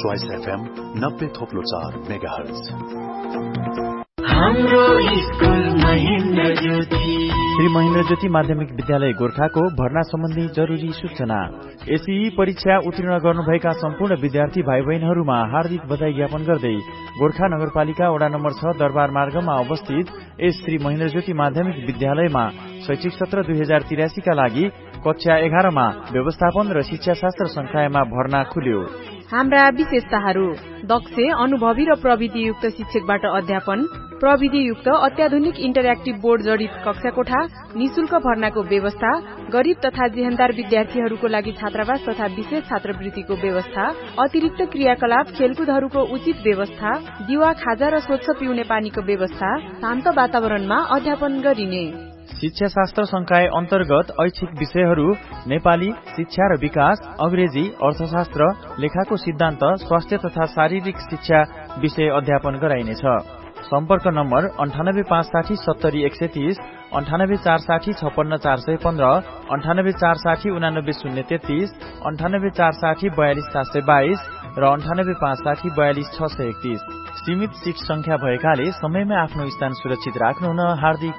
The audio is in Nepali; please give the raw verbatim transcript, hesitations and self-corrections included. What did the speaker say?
चोइस एफएम नब्बे थोप्लो चार मेगा हर्ज। हाम्रो स्कुल महेन्द्र ज्योति श्री महेन्द्र ज्योति माध्यमिक विद्यालय गोर्खाको भर्ना सम्बन्धी जरुरी सूचना। एसई परीक्षा उत्तीर्ण गर्नुभएका सम्पूर्ण विद्यार्थी भाइ बहिनीहरूमा हार्दिक बधाई ज्ञापन गर्दै गोर्खा नगरपालिका वडा नम्बर छ दरबार मार्गमा अवस्थित एस श्री महेन्द्र ज्योति माध्यमिक विद्यालयमा शैक्षिक सत्र दुई हजार तिरासी का लागि कक्षा एघारमा व्यवस्थापन र शिक्षा शास्त्र संकायमा भर्ना खुल्यो। हाम्रा विशेषताहरू: दक्ष, अनुभवी र प्रविधियुक्त शिक्षकबाट अध्यापन, प्रविधियुक्त अत्याधुनिक इन्टरएक्टिभ बोर्ड जडित कक्षा कोठा, निशुल्क भर्नाको व्यवस्था, गरीब तथा जेहेन्दार विद्यार्थीहरूको लागि छात्रावास तथा विशेष छात्रवृत्तिको व्यवस्था, अतिरिक्त क्रियाकलाप, खेलकुदहरूको उचित व्यवस्था, दिवा खाजा र स्वच्छ पिउने पानीको व्यवस्था, शान्त वातावरणमा अध्यापन गरिने। शिक्षा शास्त्र संकाय अन्तर्गत ऐच्छिक विषयहरू नेपाली, शिक्षा र विकास, अंग्रेजी, अर्थशास्त्र, लेखाको सिद्धान्त, स्वास्थ्य तथा शारीरिक शिक्षा विषय अध्यापन गराइनेछ। सम्पर्क नम्बर अन्ठानब्बे पाँच साठी सत्तरी एक सय तीस, अन्ठानब्बे चार साठी छप्पन्न चार सय पन्ध्र, अन्ठानब्बे चार साठी उनानब्बे शून्य तेत्तीस, अन्ठानब्बे चार साठी बयालिस सात सय बाइस र अन्ठानब्बे पाँच साठी बयालिस छ सय एकतीस। सीमित सीट संख्या भएकाले समयमा आफ्नो स्थान सुरक्षित राख्नुहुन हार्दिक